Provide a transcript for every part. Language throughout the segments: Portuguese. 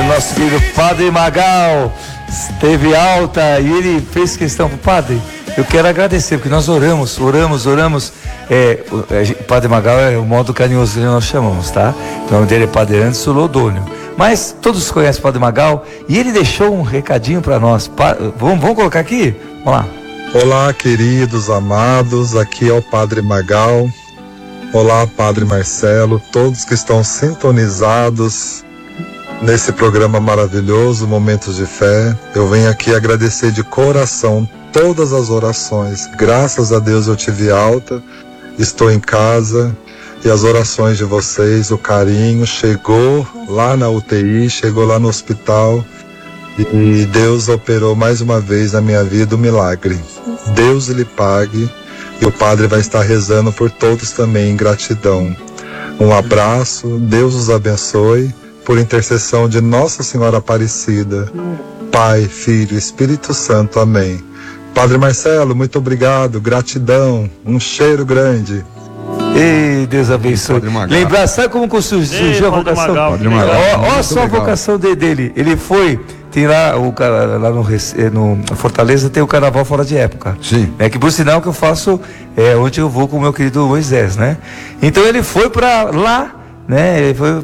nosso querido Padre Magal teve alta e ele fez questão. Padre, eu quero agradecer, porque nós oramos. Padre Magal é o modo carinhoso que nós chamamos, tá? O nome dele é Padre Anderson Lodônio. Mas todos conhecem o Padre Magal e ele deixou um recadinho para nós. Vamos colocar aqui? Vamos lá. Olá, queridos, amados, aqui é o Padre Magal. Olá, Padre Marcelo, todos que estão sintonizados nesse programa maravilhoso, Momentos de Fé. Eu venho aqui agradecer de coração todas as orações. Graças a Deus eu tive alta, estou em casa e as orações de vocês, o carinho chegou lá na UTI, chegou lá no hospital e Deus operou mais uma vez na minha vida o milagre. Deus lhe pague e o Padre vai estar rezando por todos também em gratidão. Um abraço, Deus os abençoe, por intercessão de Nossa Senhora Aparecida, Pai, Filho, Espírito Santo, amém. Padre Marcelo, muito obrigado, gratidão, um cheiro grande. Ei, Deus abençoe. Lembrar, sabe como surgiu a vocação? Olha só a vocação dele. Ele foi, tem lá no Fortaleza tem o carnaval fora de época. Sim. Que por sinal que eu faço, onde eu vou com o meu querido Moisés, né? Então ele foi para lá, né? Ele foi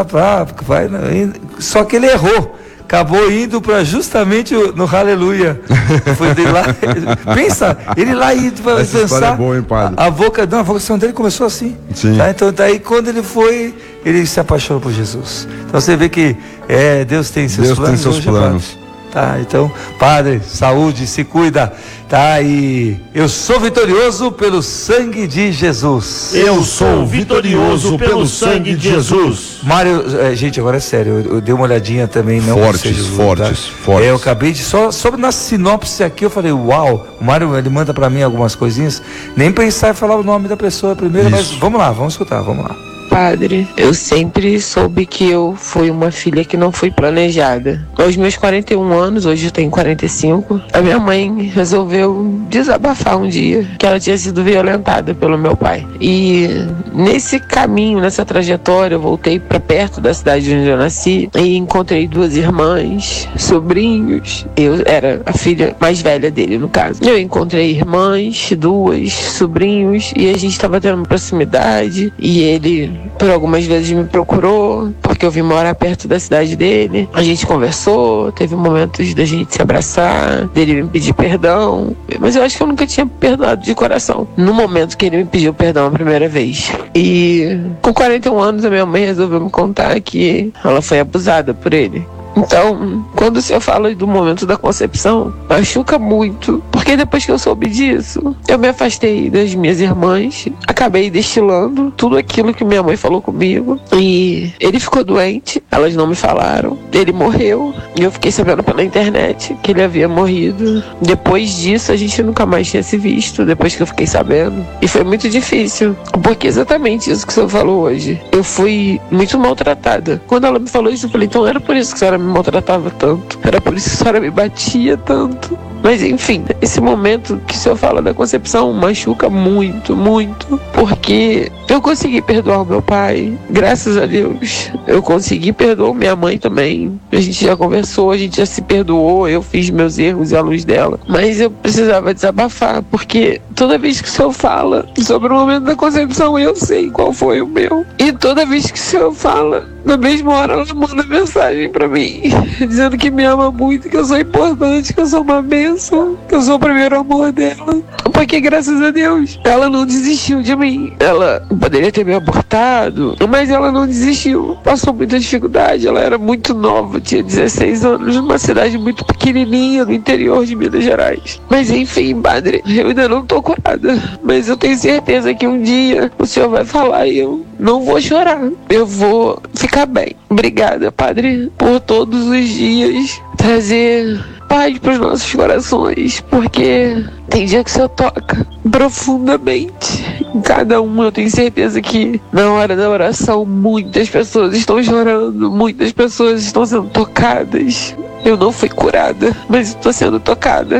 só que ele errou. Acabou indo para justamente no Aleluia. Foi dele lá. Pensa, ele lá indo para dançar. É boa, hein, padre? A vocação dele começou assim. Sim. Tá? Então, daí quando ele foi, ele se apaixonou por Jesus. Então você vê que Deus tem seus planos. Tem seus planos. Tá, então, Padre, saúde, se cuida, tá? E eu sou vitorioso pelo sangue de Jesus. Eu sou vitorioso pelo sangue de Jesus. Mário, gente, agora é sério, eu dei uma olhadinha também, não fortes. Eu acabei de, sobre na sinopse aqui, eu falei, uau, o Mário, ele manda pra mim algumas coisinhas, nem pensar em falar o nome da pessoa primeiro, mas vamos lá, vamos escutar, vamos lá. Padre, eu sempre soube que eu fui uma filha que não foi planejada. Aos meus 41 anos, hoje eu tenho 45, a minha mãe resolveu desabafar um dia que ela tinha sido violentada pelo meu pai. E nesse caminho, nessa trajetória, eu voltei para perto da cidade onde eu nasci e encontrei 2 irmãs, sobrinhos. Eu era a filha mais velha dele, no caso. Eu encontrei irmãs, 2 sobrinhos, e a gente estava tendo proximidade, e ele por algumas vezes me procurou, porque eu vim morar perto da cidade dele. A gente conversou, teve momentos da gente se abraçar, dele me pedir perdão, mas eu acho que eu nunca tinha perdoado de coração no momento que ele me pediu perdão a primeira vez. E com 41 anos a minha mãe resolveu me contar que ela foi abusada por ele. Então, quando o senhor fala do momento da concepção, machuca muito, porque depois que eu soube disso, eu me afastei das minhas irmãs, acabei destilando tudo aquilo que minha mãe falou comigo, e ele ficou doente, elas não me falaram, ele morreu, e eu fiquei sabendo pela internet que ele havia morrido. Depois disso, a gente nunca mais tinha se visto, depois que eu fiquei sabendo, e foi muito difícil, porque exatamente isso que o senhor falou hoje, eu fui muito maltratada. Quando ela me falou isso, eu falei, então era por isso que a senhora me maltratava tanto, era por isso que a senhora me batia tanto. Mas enfim, esse momento que o senhor fala da concepção machuca muito, muito, porque eu consegui perdoar o meu pai, graças a Deus. Eu consegui perdoar minha mãe também. A gente já conversou, a gente já se perdoou, eu fiz meus erros à luz dela. Mas eu precisava desabafar, porque toda vez que o senhor fala sobre o momento da concepção, eu sei qual foi o meu. E toda vez que o senhor fala, na mesma hora ela manda mensagem pra mim, dizendo que me ama muito, que eu sou importante, que eu sou uma bênção, que eu sou o primeiro amor dela. Porque graças a Deus, ela não desistiu de mim. Ela poderia ter me abortado, mas ela não desistiu. Passou muita dificuldade, ela era muito nova, tinha 16 anos, numa cidade muito pequenininha no interior de Minas Gerais. Mas enfim, padre, eu ainda não tô curada, mas eu tenho certeza que um dia o senhor vai falar e eu não vou chorar, eu vou ficar bem. Obrigada, padre, por todos os dias trazer paz para os nossos corações, porque tem dia que o Senhor toca profundamente em cada um. Eu tenho certeza que na hora da oração muitas pessoas estão chorando, muitas pessoas estão sendo tocadas. Eu não fui curada, mas estou sendo tocada. E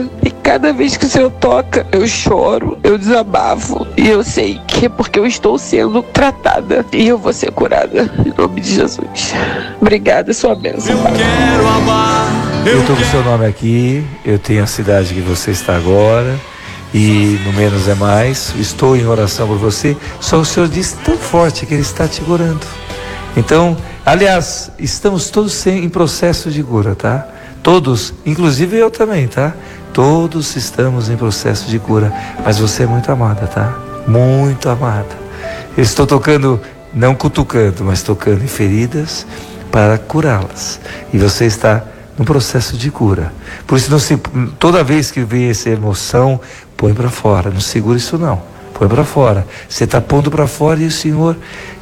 Cada vez que o Senhor toca, eu choro, eu desabafo. E eu sei que é porque eu estou sendo tratada. E eu vou ser curada. Em nome de Jesus. Obrigada, sua bênção. Eu quero amar. Eu estou com o seu nome aqui. Eu tenho a cidade que você está agora. E no menos é mais. Estou em oração por você. Só o Senhor disse tão forte que Ele está te curando. Então, aliás, estamos todos em processo de cura, tá? Todos, inclusive eu também, tá? Todos estamos em processo de cura. Mas você é muito amada, tá? Muito amada. Eu estou tocando, não cutucando, mas tocando em feridas para curá-las. E você está no processo de cura. Por isso, toda vez que vem essa emoção, põe para fora. Não segura isso não. Põe para fora. Você está pondo para fora e o Senhor...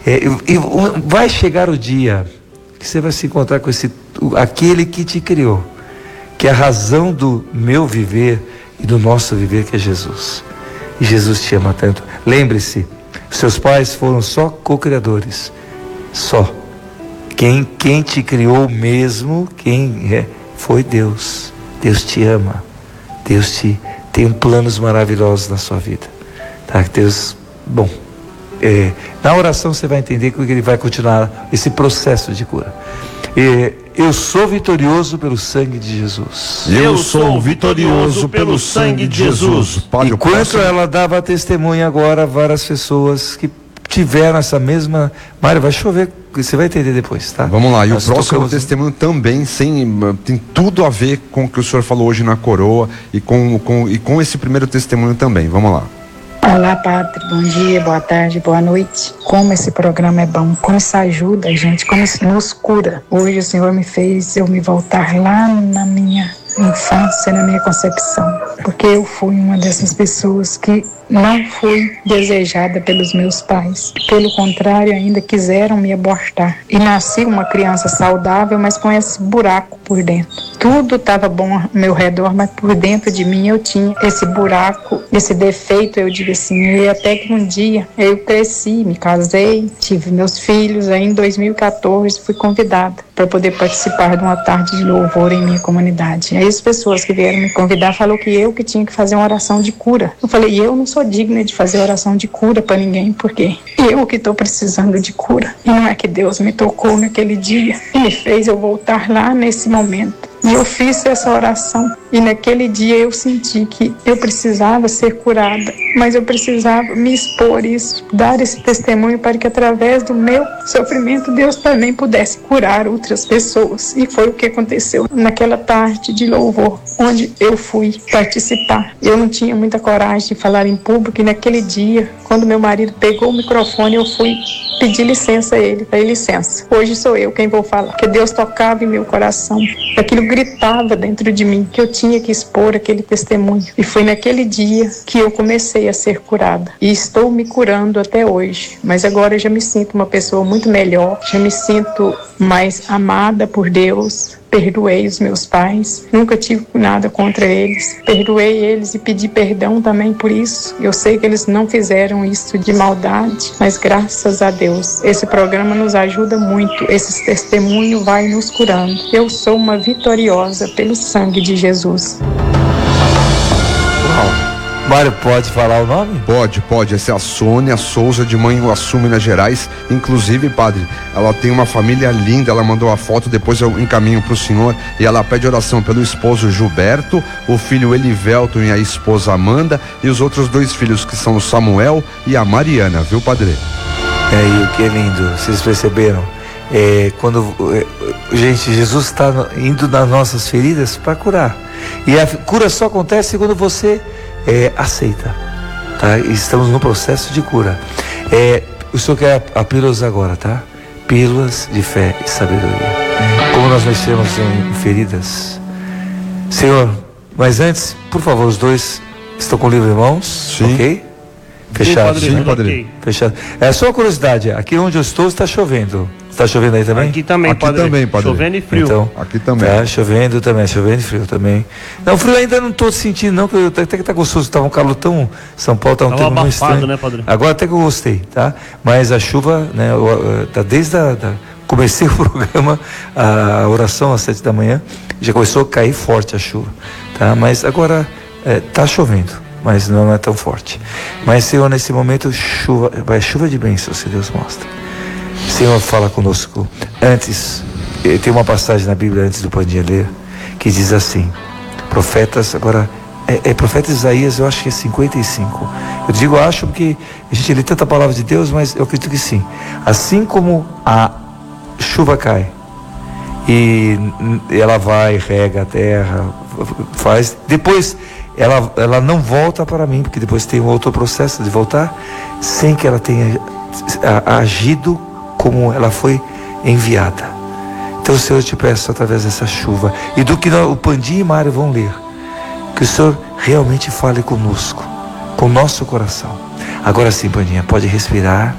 vai chegar o dia que você vai se encontrar com aquele que te criou, que é a razão do meu viver e do nosso viver, que é Jesus. E Jesus te ama tanto. Lembre-se, seus pais foram só co-criadores. Só. Quem te criou mesmo, foi Deus. Deus te ama. Deus tem planos maravilhosos na sua vida. Tá? Deus, bom, na oração você vai entender que Ele vai continuar esse processo de cura. Eu sou vitorioso pelo sangue de Jesus. Eu sou vitorioso pelo sangue de Jesus. Enquanto ela dava testemunha agora, várias pessoas que tiveram essa mesma... Mário, vai chover, você vai entender depois, tá? Vamos lá, e o próximo testemunho também tem tudo a ver com o que o senhor falou hoje na coroa e com esse primeiro testemunho também. Vamos lá. Olá, Padre, bom dia, boa tarde, boa noite. Como esse programa é bom, como isso ajuda a gente, como isso nos cura. Hoje o Senhor me fez eu me voltar lá na minha infância, na minha concepção, porque eu fui uma dessas pessoas que não fui desejada pelos meus pais. Pelo contrário, ainda quiseram me abortar. E nasci uma criança saudável, mas com esse buraco por dentro. Tudo estava bom ao meu redor, mas por dentro de mim eu tinha esse buraco, esse defeito, eu digo assim. E até que um dia eu cresci, me casei, tive meus filhos. Aí em 2014 fui convidada para poder participar de uma tarde de louvor em minha comunidade. Aí as pessoas que vieram me convidar falaram que eu que tinha que fazer uma oração de cura. Eu falei, eu não sou digna de fazer oração de cura para ninguém, porque eu que estou precisando de cura. E não é que Deus me tocou naquele dia e me fez eu voltar lá nesse momento. E eu fiz essa oração e naquele dia eu senti que eu precisava ser curada, mas eu precisava me expor isso, dar esse testemunho para que através do meu sofrimento Deus também pudesse curar outras pessoas. E foi o que aconteceu naquela tarde de louvor, onde eu fui participar. Eu não tinha muita coragem de falar em público e naquele dia, quando meu marido pegou o microfone, eu fui pedir licença a ele, falei, licença, hoje sou eu quem vou falar, que Deus tocava em meu coração, aquilo gritava dentro de mim, que eu tinha que expor aquele testemunho, e foi naquele dia que eu comecei a ser curada, e estou me curando até hoje, mas agora eu já me sinto uma pessoa muito melhor, já me sinto mais amada por Deus. Perdoei os meus pais, nunca tive nada contra eles, perdoei eles e pedi perdão também por isso. Eu sei que eles não fizeram isso de maldade, mas graças a Deus, esse programa nos ajuda muito, esse testemunho vai nos curando. Eu sou uma vitoriosa pelo sangue de Jesus. Mário, pode falar o nome? Pode. Essa é a Sônia Souza, de Manhuaçu, Minas Gerais. Inclusive, padre, ela tem uma família linda. Ela mandou a foto, depois eu encaminho para o senhor. E ela pede oração pelo esposo Gilberto, o filho Elivelton e a esposa Amanda, e os outros 2 filhos, que são o Samuel e a Mariana, viu, padre? E o que é lindo, vocês perceberam? Gente, Jesus está indo nas nossas feridas para curar. E a cura só acontece quando você aceita, tá? Estamos no processo de cura. O senhor quer a pílulas agora, tá? Pílulas de fé e sabedoria. Como nós mexemos em feridas, Senhor, mas antes, por favor, os 2 estão com o livro em mãos? Sim. Ok? Fechado. Sim, padre. Fechado. Só uma curiosidade, aqui onde eu estou está chovendo. Está chovendo aí também? Aqui também, padre. Chovendo e frio. Então, aqui também. Tá chovendo também, chovendo e frio também. Não, frio ainda não estou sentindo não, porque até que tá gostoso, estava um calor tão... São Paulo está um tempo muito estranho, né, padre? Agora até que eu gostei, tá? Mas a chuva, né, tá desde comecei o programa, a oração às 7 da manhã, já começou a cair forte a chuva, tá? Mas agora Tá chovendo, mas não é tão forte. Mas, Senhor, nesse momento, chuva de bênção, se Deus mostra. Senhor, fala conosco. Antes, tem uma passagem na Bíblia, antes do Pandinha ler, que diz assim, profetas, agora, profeta Isaías, eu acho que é 55. Eu digo acho porque a gente lê tanta palavra de Deus, mas eu acredito que sim. Assim como a chuva cai, e ela vai, rega a terra, faz, depois ela não volta para mim, porque depois tem um outro processo de voltar, sem que ela tenha agido como ela foi enviada. Então, Senhor, eu te peço através dessa chuva e do que o Pandinha e Mário vão ler, que o Senhor realmente fale conosco, com o nosso coração. Agora sim, Pandinha, pode respirar.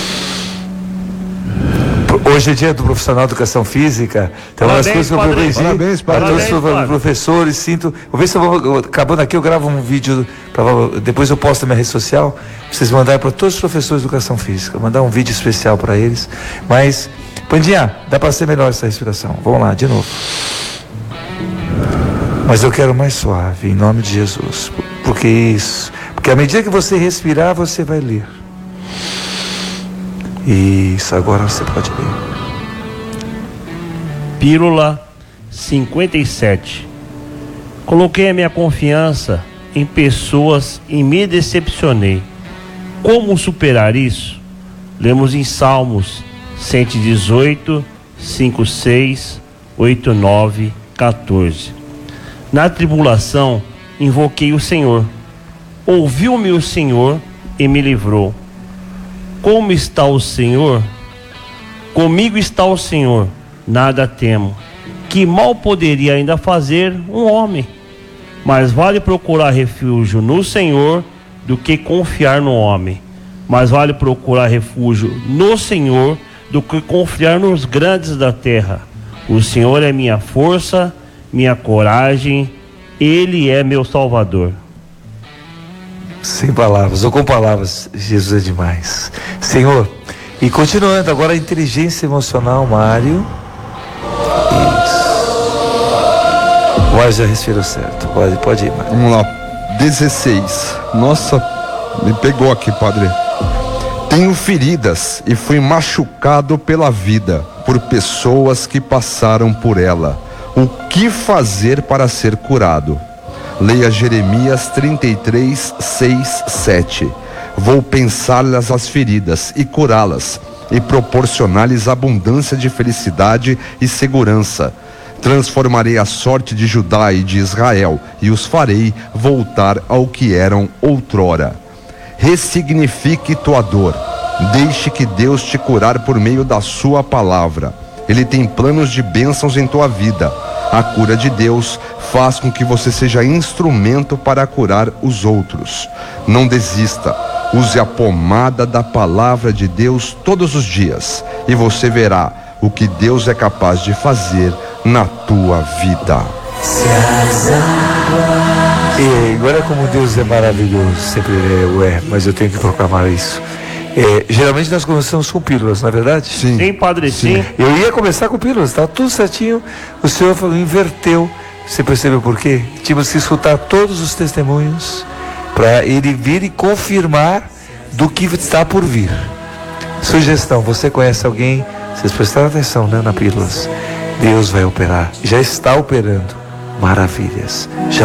Hoje é dia do profissional de educação física. Então, parabéns, as coisas que eu parabéns, para todos os professores, sinto. Vou ver se acabando aqui, eu gravo um vídeo, depois eu posto na minha rede social, pra vocês mandarem para todos os professores de educação física, mandar um vídeo especial para eles. Mas, Pandinha, dá para ser melhor essa respiração. Vamos lá, de novo. Mas eu quero mais suave, em nome de Jesus. Porque à medida que você respirar, você vai ler. Isso, agora você pode ler. Pílula 57. Coloquei a minha confiança em pessoas e me decepcionei. Como superar isso? Lemos em Salmos 118, 5, 6, 8, 9, 14. Na tribulação, invoquei o Senhor. Ouviu-me o Senhor e me livrou. Como está o Senhor? Comigo está o Senhor, nada temo. Que mal poderia ainda fazer um homem? Mas vale procurar refúgio no Senhor do que confiar no homem. Mas vale procurar refúgio no Senhor do que confiar nos grandes da terra. O Senhor é minha força, minha coragem, Ele é meu Salvador. Sem palavras, ou com palavras, Jesus é demais. Senhor, e continuando agora a inteligência emocional, Mário. Isso. O Mário já respirou certo. Pode ir, Mário. Vamos lá. 16. Nossa, me pegou aqui, padre. Tenho feridas e fui machucado pela vida, por pessoas que passaram por ela. O que fazer para ser curado? Leia Jeremias 33, 6, 7. Vou pensar-lhes as feridas e curá-las, e proporcionar-lhes abundância de felicidade e segurança. Transformarei a sorte de Judá e de Israel, e os farei voltar ao que eram outrora. Ressignifique tua dor. Deixe que Deus te curar por meio da sua palavra. Ele tem planos de bênçãos em tua vida. A cura de Deus faz com que você seja instrumento para curar os outros. Não desista. Use a pomada da palavra de Deus todos os dias e você verá o que Deus é capaz de fazer na tua vida. E agora como Deus é maravilhoso, sempre mas eu tenho que proclamar isso. Geralmente nós começamos com pílulas, não é verdade? Sim, padre, sim. Eu ia começar com pílulas, estava tudo certinho. O Senhor falou, inverteu. Você percebeu por quê? Tínhamos que escutar todos os testemunhos para ele vir e confirmar do que está por vir. Sugestão, você conhece alguém? Vocês prestaram atenção, né, na pílulas? Deus vai operar, já está operando maravilhas. Já